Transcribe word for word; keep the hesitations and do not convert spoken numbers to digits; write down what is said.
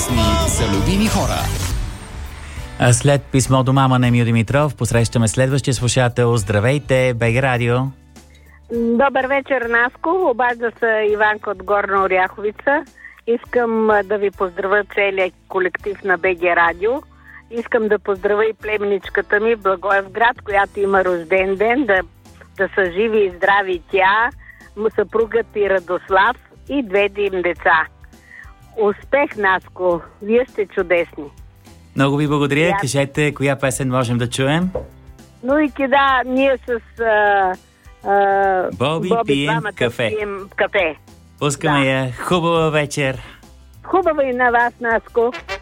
Песни за любими хора. След писмо до мама на Емил Димитров посрещаме следващия слушател. Здравейте, БГ Радио. Добър вечер, Наско. Обажда се Иванка от Горна Оряховица. Искам да ви поздравя целият колектив на БГ Радио. Искам да поздравя и племеничката ми в Благоевград, която има рожден ден, да, да са живи и здрави тя, съпругът и Радослав и двете им деца. Успех, Наско! Вие сте чудесни! Много ви благодаря. Я... Кажете, коя песен можем да чуем? Ну и кида, ние с а, а, Боби, Боби пием кафе. пием кафе. Пускаме да. я. Хубава вечер! Хубава и на вас, Наско!